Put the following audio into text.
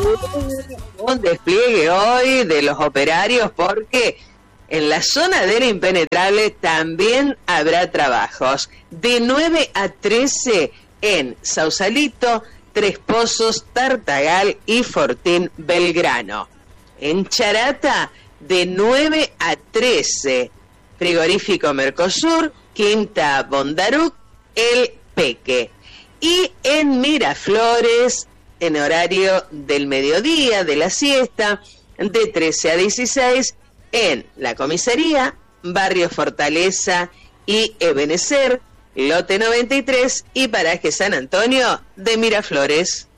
un despliegue hoy de los operarios porque en la zona de la Impenetrable también habrá trabajos. De 9 a 13 en Sausalito, Tres Pozos, Tartagal y Fortín Belgrano. En Charata, de 9 a 13, Frigorífico Mercosur, Quinta Bondaruc, El Peque. Y en Miraflores, en horario del mediodía, de la siesta, de 13 a 16, en la comisaría, Barrio Fortaleza y Ebenecer, Lote 93 y Paraje San Antonio de Miraflores.